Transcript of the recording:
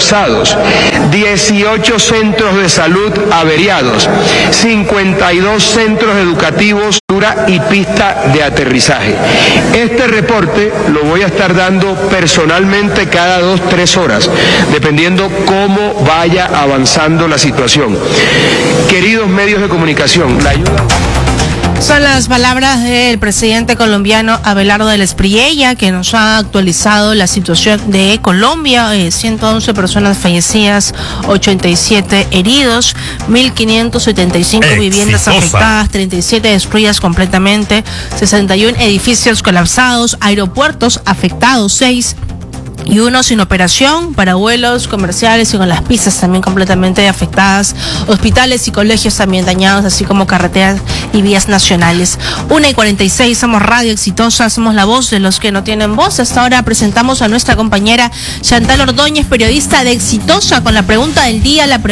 colapsados, 18 centros de salud averiados, 52 centros educativos y pista de aterrizaje. Este reporte lo voy a estar dando personalmente cada 2-3 horas, dependiendo cómo vaya avanzando la situación. Queridos medios de comunicación, la ayuda... Son las palabras del presidente colombiano Abelardo del Espriella, que nos ha actualizado la situación de Colombia. 111 personas fallecidas, 87 heridos, 1.575 viviendas afectadas, 37 destruidas completamente, 61 edificios colapsados, aeropuertos afectados, 6 y 1 sin operación para vuelos comerciales y con las pistas también completamente afectadas, hospitales y colegios también dañados, así como carreteras y vías nacionales. 1:46, somos Radio Exitosa, somos la voz de los que no tienen voz. Hasta ahora presentamos a nuestra compañera Chantal Ordóñez, periodista de Exitosa, con la pregunta del día.